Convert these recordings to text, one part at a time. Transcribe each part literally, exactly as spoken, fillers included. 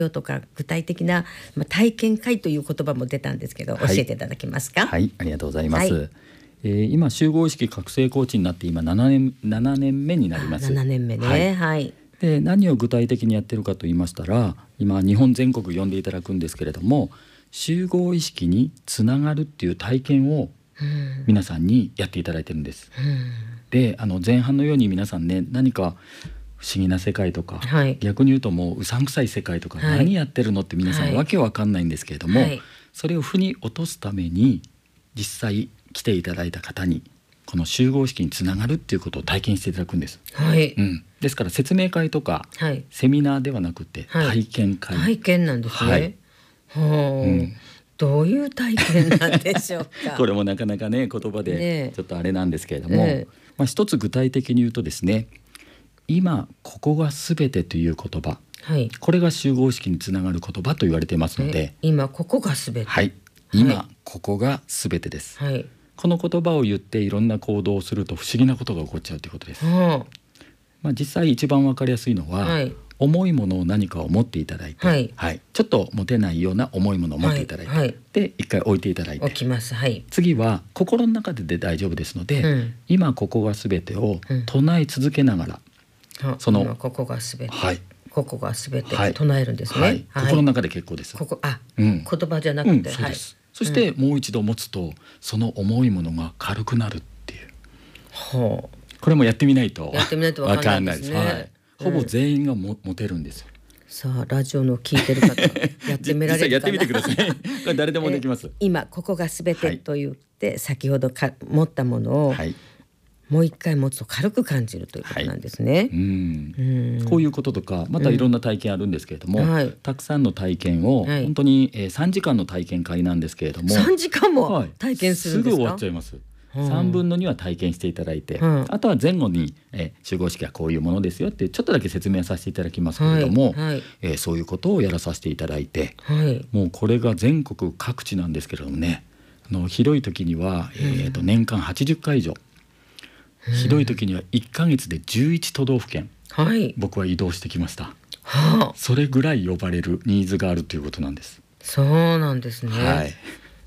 とか具体的な、まあ、体験会という言葉も出たんですけど、 はい、 教えていただけますか。 はい、ありがとうございます。 はい、 えー、今集合意識覚醒コーチになって今ななねん、ななねんめになります。 ななねんめね。 はい、 はい、 で何を具体的にやってるかと言いましたら、今日本全国呼んでいただくんですけれども、集合意識につながるっていう体験を皆さんにやっていただいてるんです。 うん、 であの前半のように皆さんね、何か不思議な世界とか、はい、逆に言うともううさんくさい世界とか、はい、何やってるのって皆さん、はい、わけわかんないんですけれども、はい、それを負に落とすために実際来ていただいた方にこの集合意識につながるっていうことを体験していただくんです。 はい、 うん、ですから説明会とか、はい、セミナーではなくて体験会、 はい、体験なんですね。はい、はあ、うん、どういう体験なんでしょうか。 これもなかなかね言葉でちょっとあれなんですけれども、ね、まあ、一つ具体的に言うとですね、今ここがすべてという言葉、はい、これが集合意識につながる言葉と言われていますので、 今ここがすべて、 はい、今ここがすべてです、はい、この言葉を言っていろんな行動をすると不思議なことが起こっちゃうということです。はあ、まあ、実際一番わかりやすいのは、はい、重いものを何かを持っていただいて、はいはい、ちょっと持てないような重いものを持っていただいて、はいはい、で一回置いていただいて置きます、はい、 次は心の中でで大丈夫ですので、うん、今ここがすべてを唱え続けながら、 うん、そのここがすべて、はい、ここがすべて唱えるんですね、はいはい、心の中で結構です。 ここあ、うん、言葉じゃなくて、うん、 そうです、はい、そしてもう一度持つとその重いものが軽くなるっていう、はあ、これもやってみないとわかんないですね。はい、ほぼ全員がも持てるんですよ。 さあラジオの聞いてる方やってみられるかな。 やってみてください。これ誰でもできます。 今ここがすべてと言って、はい、先ほどか持ったものを、はい、もう一回持つと軽く感じるということなんですね。はい、うんうん、こういうこととかまたいろんな体験あるんですけれども、うんはい、たくさんの体験を、はい、本当に、えー、さんじかんの体験会なんですけれども、 さんじかんも体験するんですか。 はい、すぐ終わっちゃいます。さんぶんのには体験していただいて、うん、あとは前後に、えー、集合式はこういうものですよってちょっとだけ説明させていただきますけれども、はいはい、えー、そういうことをやらさせていただいて、はい、もうこれが全国各地なんですけれどもね、あのひどい時には、えー、と年間はちじゅっかい以上、うん、ひどい時にはいっかげつでじゅういちとどうふけん、はい、僕は移動してきました、はあ、それぐらい呼ばれるニーズがあるということなんです。 そうなんですね。はい、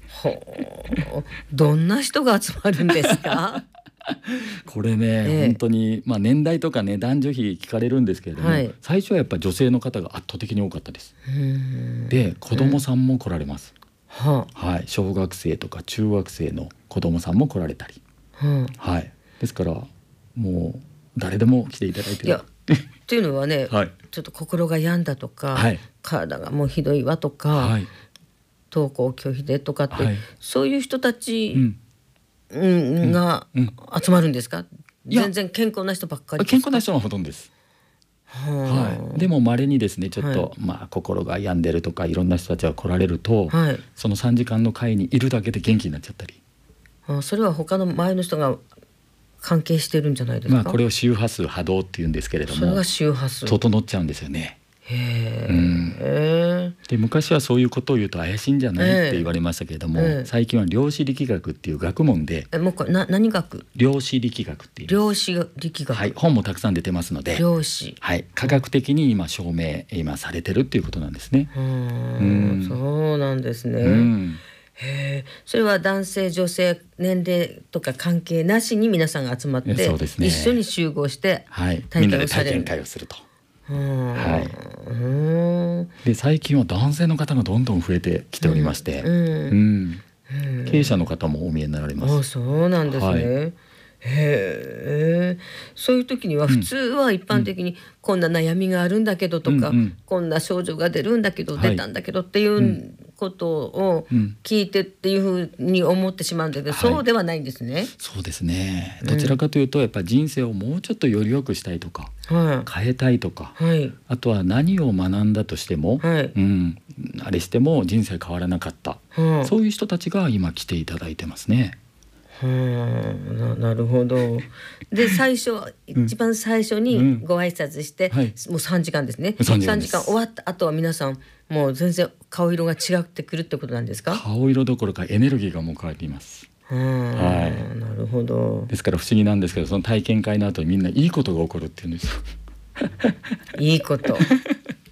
どんな人が集まるんですか。 これね、ええ、本当に、まあ、年代とかね男女比聞かれるんですけれども、はい、最初はやっぱり女性の方が圧倒的に多かったです。で子供さんも来られます、はあ、はい、小学生とか中学生の子供さんも来られたり、はあ、はい、ですからもう誰でも来ていただいてる。いやっていうのはね、はい、ちょっと心が病んだとか、はい、体がもうひどいわとか、はい、登校拒否でとかって、はい、そういう人たち、うんうん、が集まるんですか。全然健康な人ばっかりですか。 健康な人はほとんどです。はい、でも稀にですねちょっと、はい、まあ、心が病んでるとかいろんな人たちが来られると、はい、そのさんじかんの会にいるだけで元気になっちゃったり、 あ、それは他の周りの人が関係してるんじゃないですか。 まあ、これを周波数波動っていうんですけれども、 それが周波数整っちゃうんですよね。 へー、うん、 で昔はそういうことを言うと怪しいんじゃないって言われましたけれども、えー、最近は量子力学っていう学問で、 えもうこれな何学？ 量子力学っていう量子力学、 はい、本もたくさん出てますので、 量子、 はい、科学的に今証明今されてるっていうことなんですね。 うん、そうなんですね。うん、へー、それは男性女性年齢とか関係なしに皆さんが集まって、そうですね、一緒に集合して体験をされる、はい、みんなで体験会をすると。はい、で最近は男性の方がどんどん増えてきておりまして、うんうんうん、経営者の方もお見えになられます。 あ、そうなんですね。はい、へえ。そういう時には普通は一般的にこんな悩みがあるんだけどとか、うんうん、こんな症状が出るんだけど、はい、出たんだけどっていうことを聞いてっていうふうに思ってしまうんだけど、はい、そうではないんですね。 そうですね。どちらかというとやっぱり人生をもうちょっとより良くしたいとか、はい、変えたいとか、はい、あとは何を学んだとしても、はい、うん、あれしても人生変わらなかった、はい、そういう人たちが今来ていただいてますね。 はあ、な, なるほど。で最初、うん、一番最初にご挨拶して、うん、はい、もうさんじかんですね。さんじかんです。さんじかん終わった後は皆さんもう全然顔色が違ってくるってことなんですか。 顔色どころかエネルギーがもう変わります。 はあ、はい、なるほど。 ですから不思議なんですけど、その体験会の後にみんないいことが起こるっていうんですよ。 いいこと